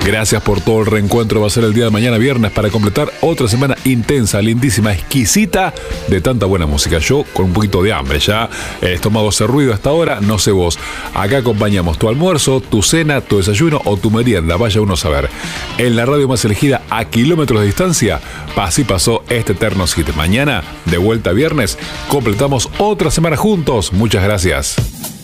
Gracias por todo el reencuentro. Va a ser el día de mañana, viernes, para completar otra semana intensa, lindísima, exquisita de tanta buena música. Yo con un poquito de hambre ya. El estómago hace ruido hasta ahora, no sé vos. Acá acompañamos tu almuerzo, tu cena, tu desayuno o tu merienda. Vaya uno a saber. En la radio más elegida a kilómetros de distancia, así pasó este eterno hit. Mañana, de vuelta viernes, completamos otra semana juntos. Muchas gracias.